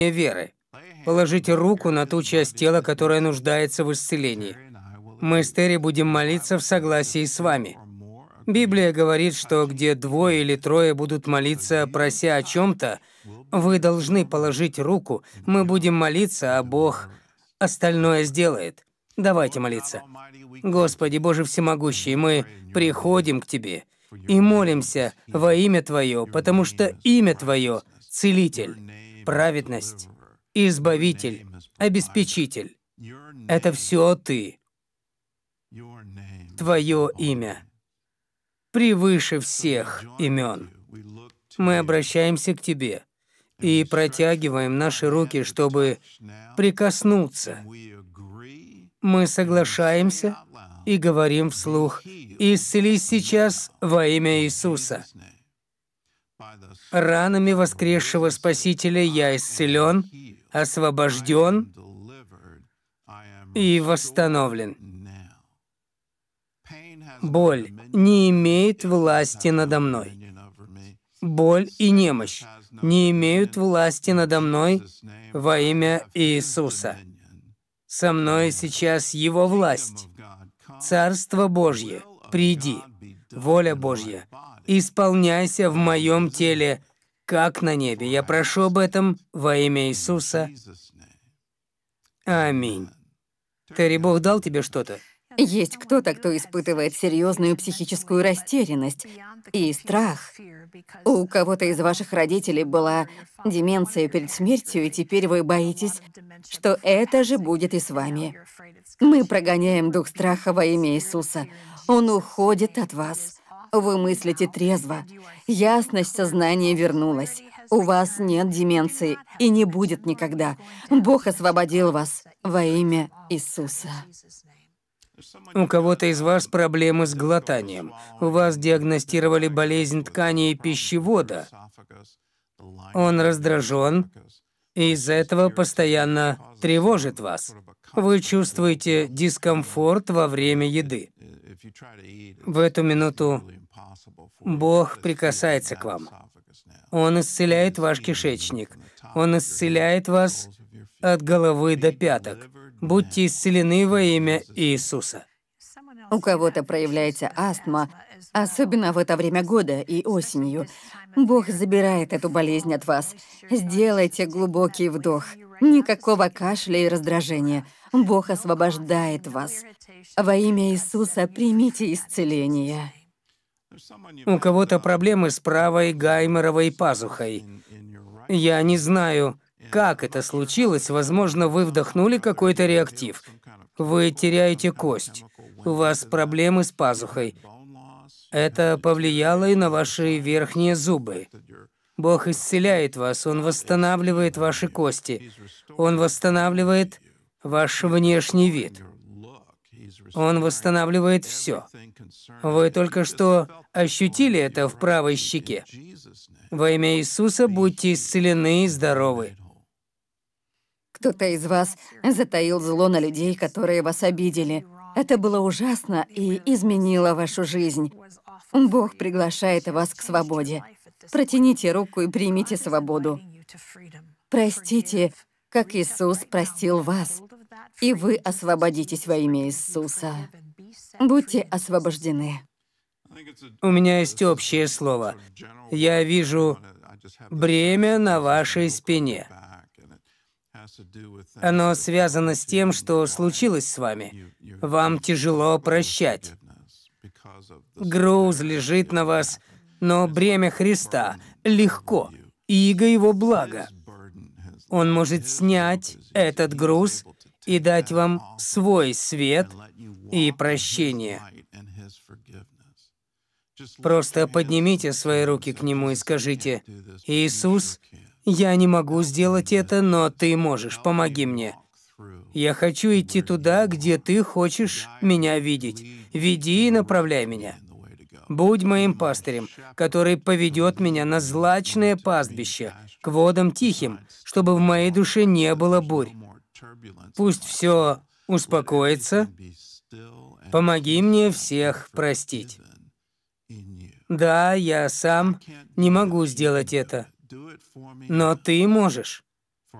веры. Положите руку на ту часть тела, которая нуждается в исцелении. Мы с Терри будем молиться в согласии с вами. Библия говорит, что где 2 или 3 будут молиться, прося о чем-то, вы должны положить руку, мы будем молиться, а Бог остальное сделает. Давайте молиться. Господи, Боже всемогущий, мы приходим к Тебе и молимся во имя Твое, потому что имя Твое — Целитель, праведность, Избавитель, Обеспечитель. Это все Ты. Твое имя превыше всех имен. Мы обращаемся к Тебе и протягиваем наши руки, чтобы прикоснуться. Мы соглашаемся и говорим вслух: «Исцелись сейчас во имя Иисуса». Ранами воскресшего Спасителя я исцелен, освобожден и восстановлен. Боль не имеет власти надо мной. Боль и немощь не имеют власти надо мной во имя Иисуса. Со мной сейчас Его власть. Царство Божье, приди. Воля Божья, исполняйся в моем теле, как на небе. Я прошу об этом во имя Иисуса. Аминь. Терри, Бог дал тебе что-то? Есть кто-то, кто испытывает серьезную психическую растерянность и страх. У кого-то из ваших родителей была деменция перед смертью, и теперь вы боитесь, что это же будет и с вами. Мы прогоняем дух страха во имя Иисуса. Он уходит от вас. Вы мыслите трезво. Ясность сознания вернулась. У вас нет деменции и не будет никогда. Бог освободил вас во имя Иисуса. У кого-то из вас проблемы с глотанием. У вас диагностировали болезнь тканей пищевода. Он раздражен, и из-за этого постоянно тревожит вас. Вы чувствуете дискомфорт во время еды. В эту минуту Бог прикасается к вам. Он исцеляет ваш кишечник. Он исцеляет вас от головы до пяток. Будьте исцелены во имя Иисуса. У кого-то проявляется астма, особенно в это время года и осенью. Бог забирает эту болезнь от вас. Сделайте глубокий вдох. Никакого кашля и раздражения. Бог освобождает вас. Во имя Иисуса примите исцеление. У кого-то проблемы с правой гайморовой пазухой. Я не знаю, как это случилось. Возможно, вы вдохнули какой-то реактив. Вы теряете кость. У вас проблемы с пазухой. Это повлияло и на ваши верхние зубы. Бог исцеляет вас, Он восстанавливает ваши кости. Он восстанавливает ваш внешний вид. Он восстанавливает все. Вы только что ощутили это в правой щеке. Во имя Иисуса будьте исцелены и здоровы. Кто-то из вас затаил зло на людей, которые вас обидели. Это было ужасно и изменило вашу жизнь. Бог приглашает вас к свободе. Протяните руку и примите свободу. Простите, как Иисус простил вас, и вы освободитесь во имя Иисуса. Будьте освобождены. У меня есть общее слово. Я вижу бремя на вашей спине. Оно связано с тем, что случилось с вами. Вам тяжело прощать. Груз лежит на вас, но бремя Христа легко, иго Его блага. Он может снять этот груз и дать вам свой свет и прощение. Просто поднимите свои руки к Нему и скажите: «Иисус, я не могу сделать это, но Ты можешь, помоги мне. Я хочу идти туда, где Ты хочешь меня видеть. Веди и направляй меня. Будь моим пастырем, который поведет меня на злачное пастбище, к водам тихим, чтобы в моей душе не было бурь. Пусть все успокоится. Помоги мне всех простить. Да, я сам не могу сделать это, но Ты можешь.